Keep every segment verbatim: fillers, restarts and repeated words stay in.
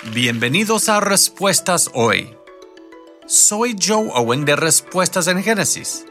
Bienvenidos a Respuestas Hoy. Soy Joe Owen de Respuestas en Génesis.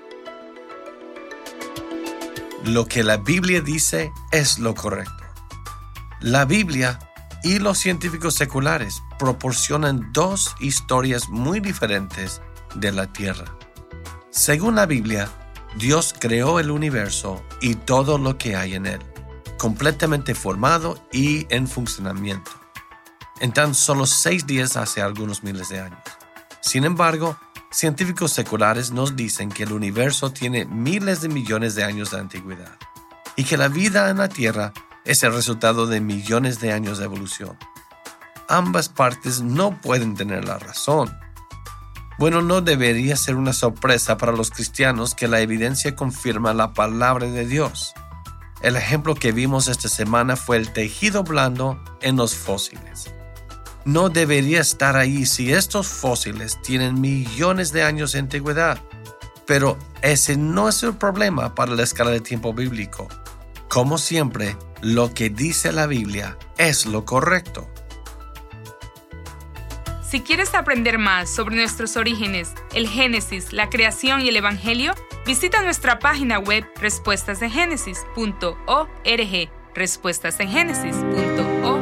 Lo que la Biblia dice es lo correcto. La Biblia y los científicos seculares proporcionan dos historias muy diferentes de la Tierra. Según la Biblia, Dios creó el universo y todo lo que hay en él, completamente formado y en funcionamiento, en tan solo seis días hace algunos miles de años. Sin embargo, científicos seculares nos dicen que el universo tiene miles de millones de años de antigüedad y que la vida en la Tierra es el resultado de millones de años de evolución. Ambas partes no pueden tener la razón. Bueno, no debería ser una sorpresa para los cristianos que la evidencia confirma la palabra de Dios. El ejemplo que vimos esta semana fue el tejido blando en los fósiles. No debería estar ahí si estos fósiles tienen millones de años de antigüedad. Pero ese no es el problema para la escala de tiempo bíblico. Como siempre, lo que dice la Biblia es lo correcto. Si quieres aprender más sobre nuestros orígenes, el Génesis, la creación y el Evangelio, visita nuestra página web respuestas en génesis punto org, respuestas en génesis punto org.